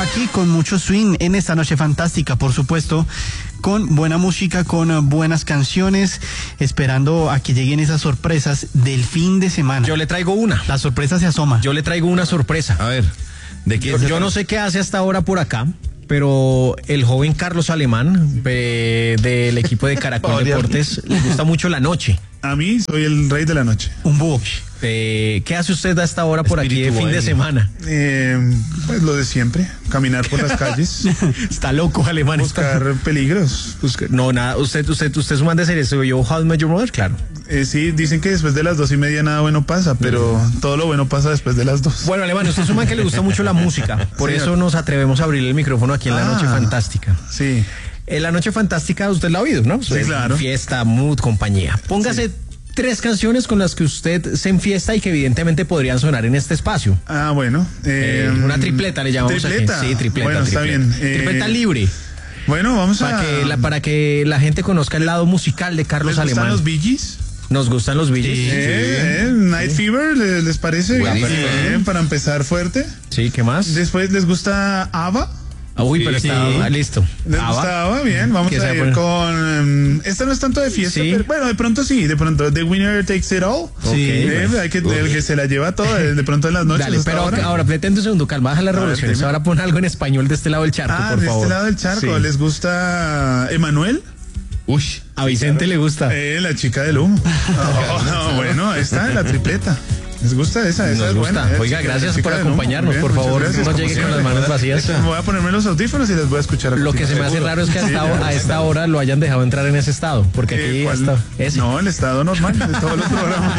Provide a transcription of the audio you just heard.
aquí con mucho swing en esta noche fantástica, por supuesto, con buena música, con buenas canciones, esperando a que lleguen esas sorpresas del fin de semana. Yo le traigo una. La sorpresa se asoma. Yo le traigo una sorpresa. A ver, ¿de qué? Yo no sé qué hace hasta ahora por acá, pero el joven Carlos Alemán del equipo de Caracol Deportes le gusta mucho la noche. A mí soy el rey de la noche. Un búho. ¿Qué hace usted a esta hora por aquí de fin de semana? Pues lo de siempre, caminar por las calles, Está loco, Alemán. buscar peligros. No, nada, usted es un man de serie. ¿Se yo How I Met Your Mother? Claro. Sí, dicen que después de las 2:30 nada bueno pasa, pero todo lo bueno pasa después de las 2. Bueno, Alemán, usted es un man que le gusta mucho la música. Por eso nos atrevemos a abrir el micrófono aquí en La Noche Fantástica. Sí. En La Noche Fantástica usted la ha oído, ¿no? Sí, claro. Fiesta, mood, compañía. Póngase 3 canciones con las que usted se enfiesta y que evidentemente podrían sonar en este espacio. Ah, bueno. Una tripleta le llamamos ¿tripleta? aquí. Sí, tripleta. Bueno, está bien. Tripleta libre. Bueno, vamos Para que la gente conozca el lado musical de Carlos ¿Les gustan Alemán. los Bee Gees? Nos gustan los Bee Gees. Night Fever, ¿les parece bien? Buenísimo. Para empezar fuerte. Sí, ¿qué más? Después, ¿les gusta ABBA? Uy, pero está listo. ¿Les gusta ABBA? Bien, vamos a ir con... esta no es tanto de fiesta, pero bueno, de pronto sí, de pronto The Winner Takes It All. Sí. Hay que, el que se la lleva todo, de pronto en las noches. Dale, pero ahora pretende un segundo, calma, baja las revoluciones. dime. Ahora pon algo en español de este lado del charco, por de favor. este lado del charco. Sí. ¿Les gusta Emanuel? Uy. A Vicente le gusta. La chica del humo. Bueno, está en la tripleta. ¿Les gusta esa? Esa Nos es gusta. buena. Oiga, gracias por acompañarnos. Bien, por favor, muchas no gracias, llegue como con las manos vacías. Voy a ponerme los audífonos y les voy a escuchar. Lo que se me hace raro es que a esta hora lo hayan dejado entrar en ese estado. Porque aquí ¿cuál? hasta ese. No, el estado normal de todos los programas.